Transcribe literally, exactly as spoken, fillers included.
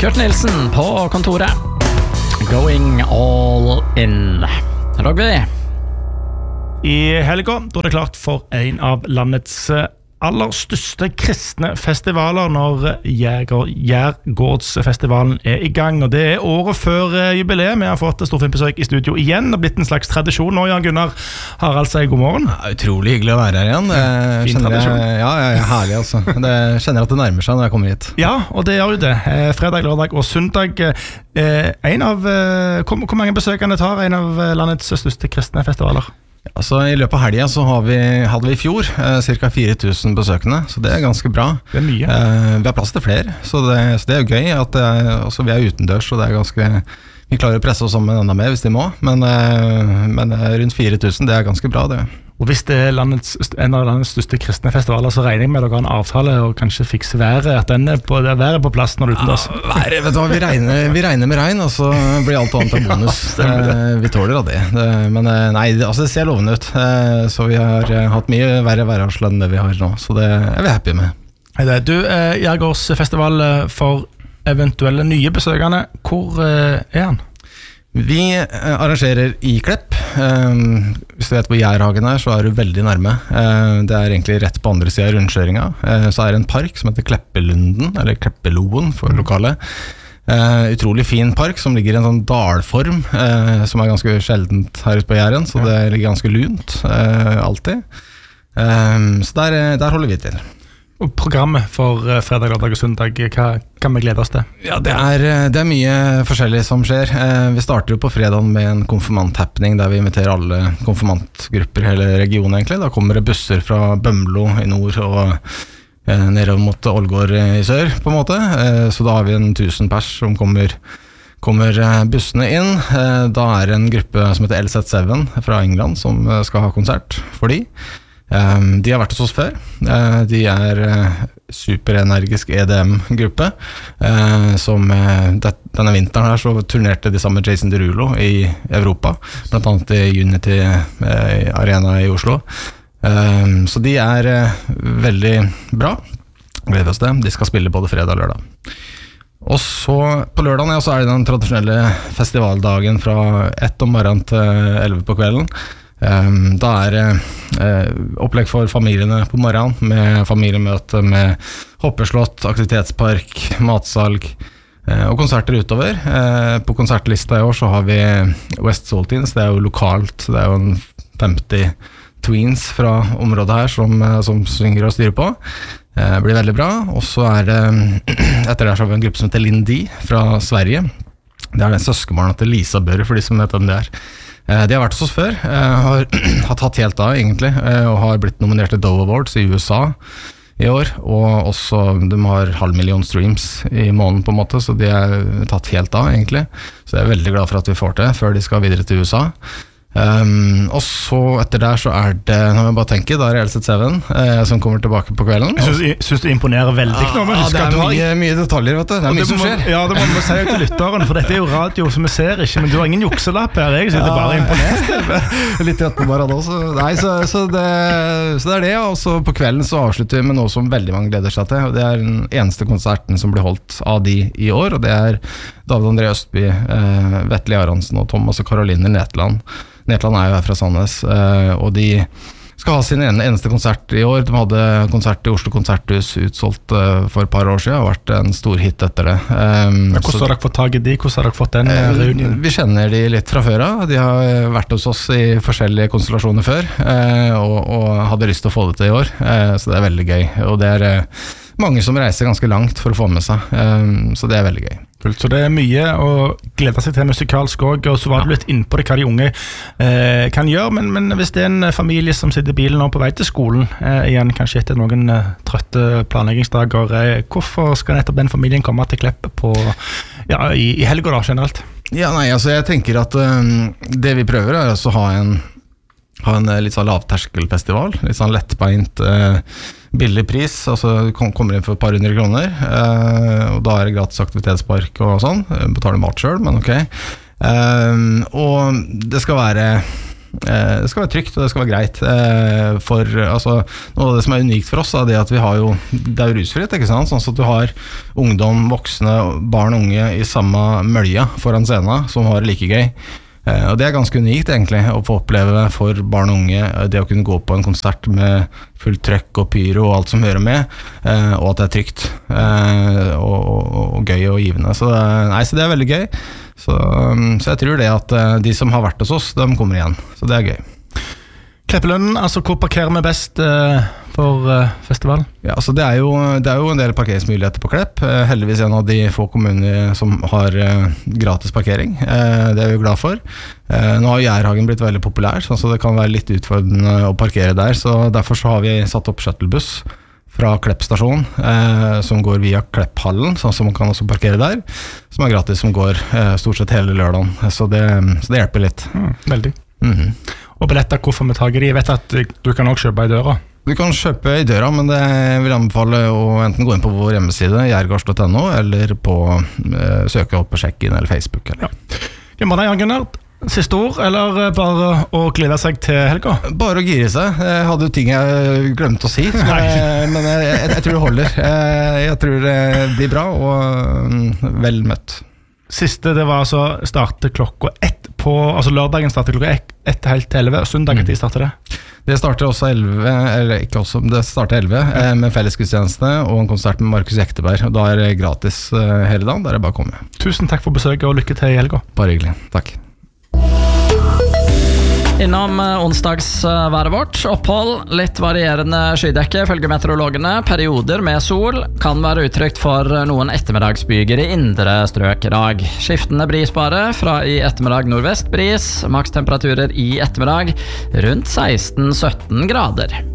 Kurt Nilsen på kontoret. Going all in. Rogby. I helga da er det klart for en av landets aller største kristne festivaler når Gjergårdsfestivalen er i gang, og det er året før jubileet. Vi har fått storfilmbesøk i studio igjen, og blitt en slags tradisjon nå. Jan Gunnar Harald sier god morgen. Ja, utrolig hyggelig å være her igjen. Fin tradisjon. Jeg, ja, ja, herlig altså. Det kjenner at det nærmer seg når jeg kommer hit. Ja, og det gjør jo det. Fredag, lørdag og søndag. En av, hvor, hvor mange besøkende tar en av landets største kristne festivaler? Altså, I løpet av helgen så har vi, hadde vi i fjor eh, ca. fire tusen besøkende, så det er ganske bra. Det er mye. Eh, vi har plass til flere, så det, så det er jo gøy. At det er, altså, vi er utendørs, og det er ganske, vi klarer å presse oss om enda mer hvis de må, men, eh, men rundt fire tusen, det er ganske bra det. Og hvis det er landets, en av landets største kristne festivaler, så regner jeg med dere har en avtale og kanskje fikse været, at den er på, det er været på plass når du utendørs. Ja, været, vet du hva, vi regner, vi regner med regn, og så blir alt annet en bonus. det, vi tåler av det. det men nei, det, altså, det ser lovende ut. Så vi har hatt mye verre værvarsel enn det vi har nå, så det er vi happy med. Du, Gjergårdsfestival for eventuelle nye besøkende, hvor er han? Vi arrangerer i Klepp. Um, hvis du vet hvor Gjærhagen er, så er du veldig nærme. Uh, det er egentlig rett på andre siden av rundkjøringa. Uh, så er det en park som heter Kleppelunden, eller Kleppeloen for lokale. Uh, utrolig fin park som ligger i en sånn dalform, uh, som er ganske sjeldent her ute på Gjæren, så det ligger ganske lunt, uh, alltid. Um, så der, der holder vi til. Og programmet for fredag, lørdag og søndag, hva kan vi glede oss til? Ja, det er, det er mye forskjellig som skjer. Eh, vi starter jo på fredag med en konfirmant-happening der vi inviterer alle konfirmantgrupper i hele regionen egentlig. Da kommer det busser fra Bømlo i nord og eh, nedover mot Ålgård i sør på en måte. Eh, så da har vi en tusen pers som kommer, kommer bussene inn. Eh, da er det en gruppe som heter L Z syv fra England som skal ha konsert for de. Um, de har vært hos oss før. Uh, de er uh, superenergisk E D M-gruppe. Uh, som uh, det, denne vinteren her så turnerte de sammen med Jason Derulo i Europa, blant annet i Unity uh, Arena i Oslo. Um, så de er uh, veldig bra. Gleder oss det. De skal spille både fredag og lørdag. Og så på lørdagen ja, så er det den tradisjonelle festivaldagen fra ett om morgenen til elleve på kvelden. Um, da er det uh, opplegg for familiene på morgenen med familiemøte med hoppeslott, aktivitetspark, matsalg uh, og konserter utover. Uh, på konsertlista i år så har vi West Saltines, det er jo lokalt, det er jo en femti tweens fra området her som, uh, som synger og styrer på. Det uh, blir veldig bra. Og så er det etter det så har vi en gruppe som heter Lindy fra Sverige. Det er den søskenbarna til Lisa Børre, for de som vet hvem det er. De har vært hos oss før, har, har tatt helt av egentlig, og har blitt nominert til Dove Awards i U S A i år, og også de har halv million streams i måneden på en måte, så de har tatt helt av egentlig, så jeg er veldig glad for at vi får det før de skal videre til U S A. Um, og så etter der så er det, når jeg bare tenker, da er det L Z syv eh, som kommer tilbake på kvelden. Jeg synes, jeg synes du imponerer veldig nå, men ja, det er mye, har... mye detaljer, vet du. Det er mye det som må, skjer. Ja, det må vi si til lytteren, for dette er jo radio som vi ser ikke, men du har ingen jukselapp her, jeg synes ja, det bare imponert. Litt rett på bare da, så, nei, så, så, det, så det er det, og så på kvelden så avslutter vi med noe som veldig mange gleder seg til, og det er den eneste konserten som blir holdt av de i år, og det er David André Østby, eh, Vetle Aronsen og Thomas og Caroline Netland. Netland er jo her fra Sandnes, og de skal ha sin eneste konsert i år. De hadde konsert i Oslo Konserthus utsolgt for et par år siden, og vært en stor hit etter det. Hvordan har dere fått tag i de? Hvordan har dere fått den reunionen? Vi kjenner de litt fra før av. De har vært hos oss i forskjellige konstellasjoner før, og, og hadde lyst til å få det til i år, så det er veldig gøy. Og det er mange som reiser ganske langt for å få med seg, så det er veldig gøy. Så det er mye å glede seg til musikalsk også, og så var det litt innpå det hva de unge eh, kan gjøre, men, men hvis det er en familie som sitter i bilen nå på vei til skolen, eh, igjen kanskje etter noen eh, trøtte planleggingsdager, eh, hvorfor skal nettopp den familien komme til Klepp på, ja, i, i helga da generelt? Ja, nei, altså jeg tenker at um, det vi prøver er altså å ha en ha en litt sånn lavterskelfestival, litt sånn lettbeint, eh, billig pris, altså du kommer inn for et par hundre kroner, eh, og da er det gratis aktivitetspark og sånn, betaler mat selv, men ok. Eh, og det skal være eh, det skal være trygt, og det skal være greit. Eh, for altså, noe av det som er unikt for oss, er det at vi har jo, det er jo rusfritt, ikke sant? Sånn at du har ungdom, voksne, barn og unge i samme mølja foran scenen, som har det like gøy. Eh, og det er ganske unikt egentlig, å få oppleve for barn og unge det å kunne gå på en konsert med full trøkk og pyro og alt som hører med, eh, og at det er trygt eh, og, og, og gøy og givende. Så det, nei, så det er veldig gøy. Så, så jeg tror det at de som har vært hos oss, de kommer igjen. Så det er gøy. Kleppelønnen, altså hvor parkerer vi best eh, for eh, festivalen? Ja, altså det er, jo, det er jo en del parkeringsmuligheter på Klepp. Eh, heldigvis en av de få kommuner som har eh, gratis parkering. Eh, det er vi glad for. Eh, nå har Gjærhagen blitt veldig populær, så det kan være litt utfordrende å parkere der. Så derfor så har vi satt opp shuttlebuss fra Klepp stasjon, eh, som går via Klepphallen, sånn som man kan også parkere der, som er gratis, som går eh, stort sett hele lørdagen. Så det, så det hjelper litt. Mm, veldig. Mm-hmm. Og billetter, hvorfor vi tager de? Jeg vet at du kan også kjøpe i døra. Du kan kjøpe i døra, men det vil jeg anbefale å enten gå inn på vår hjemmeside, jergards punktum no, eller på eh, søke opp på Sjekk-inn eller Facebook. Eller. Ja. Glemmer deg, Jan Gunnar. Siste ord, eller bare å glede seg til helga? Bare å gire seg. Jeg hadde jo ting jeg glemte å si, jeg, men jeg, jeg, jeg tror det holder. Jeg tror det blir bra, og vel møtt. Siste, det var altså starte klokka ett på, altså lørdagen starter klokka ett, ett helt til elleve, søndagen tid starter det? Det starter også elleve, eller ikke også, det starter elleve, eh, med fellesgudstjeneste og en konsert med Markus Jekteberg, og da er det gratis eh, hele dagen, der er det bare å komme. Tusen takk for besøket, og lykke til i helga. Bare hyggelig, takk. Innom onsdagsværet vårt, opphold, litt varierende skydekke, følger meteorologene, perioder med sol, kan være utrygt for noen ettermiddagsbyger i indre strøk i dag. Skiftende brisbare, fra i ettermiddag nordvest bris, makstemperaturer i ettermiddag rundt seksten sytten grader.